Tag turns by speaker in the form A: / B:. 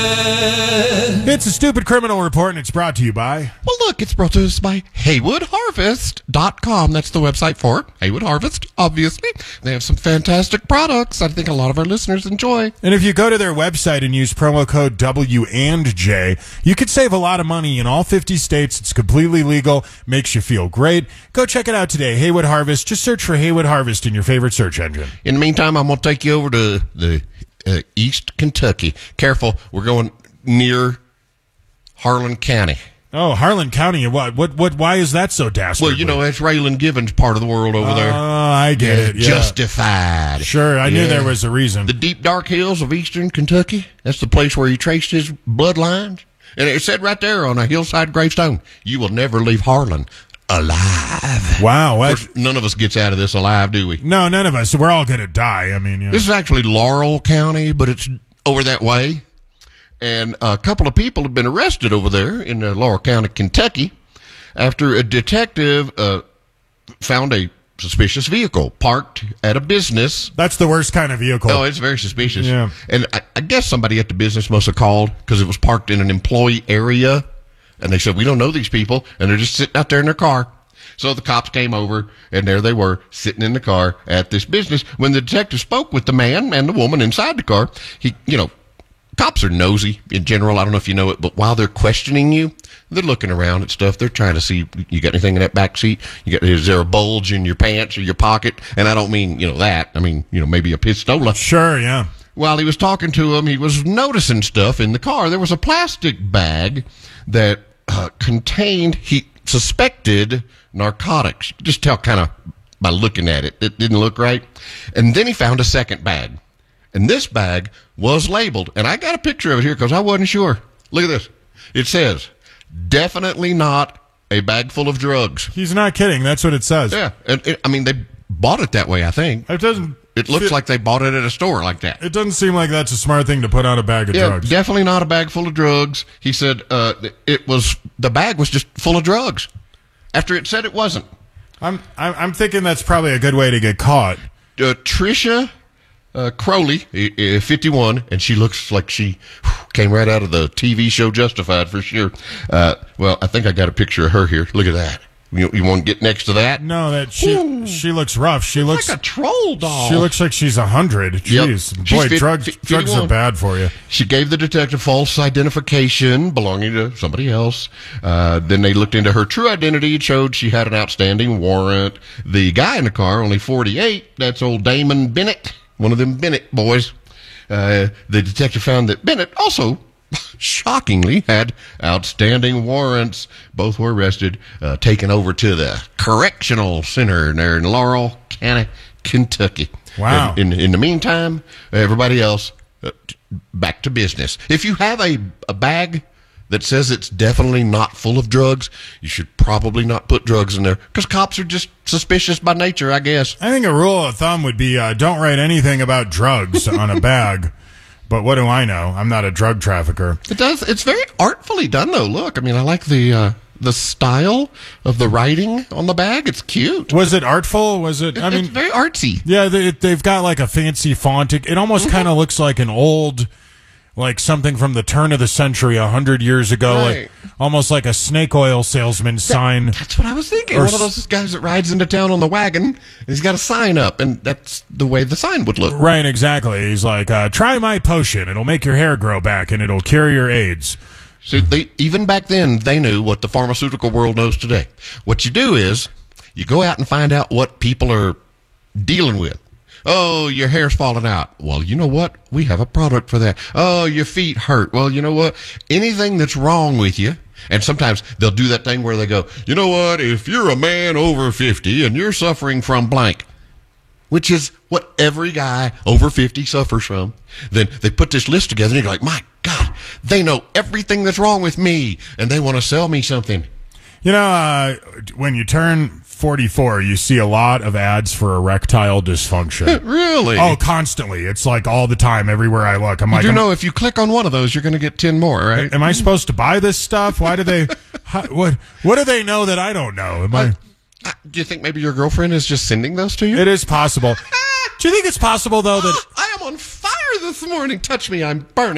A: It's a stupid criminal report, and it's brought to you by...
B: Well, look, it's brought to us by HeywoodHarvest.com. That's the website for it. Haywood Harvest, obviously. They have some fantastic products I think a lot of our listeners enjoy.
A: And if you go to their website and use promo code W&J, you could save a lot of money in all 50 states. It's completely legal, makes you feel great. Go check it out today. Haywood Harvest. Just search for Haywood Harvest in your favorite search engine.
B: In the meantime, I'm going to take you over to the East Kentucky. Careful, we're going near Harlan County.
A: Oh, Harlan County. What? Why is that so dastardly?
B: Well, you know, that's Raylan Givens' part of the world over there.
A: Oh, I get it. Yeah.
B: Justified.
A: Sure, I knew there was a reason.
B: The deep, dark hills of eastern Kentucky, that's the place where he traced his bloodlines. And it said right there on a hillside gravestone, you will never leave Harlan alive.
A: Wow.
B: Of course, none of us gets out of this alive, do we?
A: No, none of us. We're all going to die. I mean,
B: This is actually Laurel County, but it's over that way. And a couple of people have been arrested over there in Laurel County, Kentucky, after a detective found a suspicious vehicle parked at a business.
A: That's the worst kind of vehicle.
B: Oh, it's very suspicious.
A: Yeah.
B: And I guess somebody at the business must have called because it was parked in an employee area. And they said, we don't know these people. And they're just sitting out there in their car. So the cops came over, and there they were, sitting in the car at this business. When the detective spoke with the man and the woman inside the car, cops are nosy in general. I don't know if you know it, but while they're questioning you, they're looking around at stuff. They're trying to see, you got anything in that back seat? Is there a bulge in your pants or your pocket? And I don't mean, that. I mean, maybe a pistola.
A: Sure, yeah.
B: While he was talking to him, he was noticing stuff in the car. There was a plastic bag that contained, he suspected, narcotics. You could just tell kind of by looking at it. It didn't look right. And then he found a second bag. And this bag was labeled. And I got a picture of it here because I wasn't sure. Look at this. It says, definitely not a bag full of drugs.
A: He's not kidding. That's what it says.
B: Yeah. And they bought it that way, I think. It looks like they bought it at a store like that.
A: It doesn't seem like that's a smart thing to put on a bag of drugs.
B: Definitely not a bag full of drugs. He said the bag was just full of drugs. After it said it wasn't.
A: I'm thinking that's probably a good way to get caught.
B: Tricia Crowley, 51, and she looks like she came right out of the TV show Justified for sure. Well, I think I got a picture of her here. Look at that. You want to get next to that?
A: No, she looks rough. She looks
B: like a troll doll.
A: She looks like she's 100. Jeez,
B: yep.
A: Boy, drugs are bad for you.
B: She gave the detective false identification belonging to somebody else. Then they looked into her true identity. It showed she had an outstanding warrant. The guy in the car, only 48. That's old Damon Bennett, one of them Bennett boys. The detective found that Bennett also, shockingly, had outstanding warrants. Both were arrested, taken over to the correctional center there in Laurel County, Kentucky.
A: Wow.
B: In the meantime, everybody else, back to business. If you have a bag that says it's definitely not full of drugs, you should probably not put drugs in there because cops are just suspicious by nature, I guess.
A: I think a rule of thumb would be don't write anything about drugs on a bag. But what do I know? I'm not a drug trafficker.
B: It's very artfully done, though. Look, I mean, I like the style of the writing on the bag. It's cute.
A: Was it artful? Was it?
B: It's very artsy.
A: Yeah, they've got like a fancy font. It almost kind of looks like an old, like something from the turn of the century, 100 years ago,
B: right.
A: like almost like a snake oil salesman sign.
B: That's what I was thinking. One of those guys that rides into town on the wagon, and he's got a sign up, and that's the way the sign would look.
A: Right, exactly. He's like, try my potion. It'll make your hair grow back, and it'll cure your AIDS.
B: So even back then, they knew what the pharmaceutical world knows today. What you do is you go out and find out what people are dealing with. Oh, your hair's falling out. Well, you know what? We have a product for that. Oh, your feet hurt. Well, you know what? Anything that's wrong with you. And sometimes they'll do that thing where they go, you know what? If you're a man over 50 and you're suffering from blank, which is what every guy over 50 suffers from, then they put this list together and you're like, my God, they know everything that's wrong with me and they want to sell me something.
A: You know, when you turn 44, you see a lot of ads for erectile dysfunction.
B: Really?
A: Oh, constantly. It's like all the time, everywhere I look. I'm like,
B: you know, if you click on one of those, you're going to get 10 more, right?
A: Am I supposed to buy this stuff? Why do they? What do they know that I don't know?
B: Do you think maybe your girlfriend is just sending those to you?
A: It is possible. Do you think it's possible though that
B: I am on fire this morning? Touch me, I'm burning.